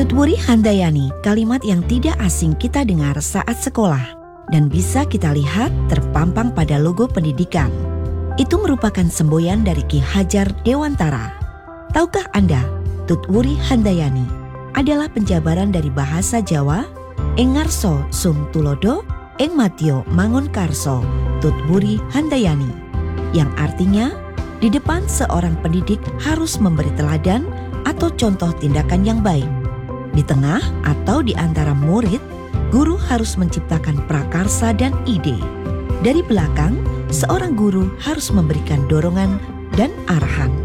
Tutwuri Handayani, kalimat yang tidak asing kita dengar saat sekolah dan bisa kita lihat terpampang pada logo pendidikan. Itu merupakan semboyan dari Ki Hajar Dewantara. Tahukah Anda, Tutwuri Handayani adalah penjabaran dari bahasa Jawa Ing ngarsa sung tulodo, ing madya mangun karso, Tutwuri Handayani, yang artinya di depan seorang pendidik harus memberi teladan atau contoh tindakan yang baik. Di tengah atau di antara murid, guru harus menciptakan prakarsa dan ide. Dari belakang, seorang guru harus memberikan dorongan dan arahan.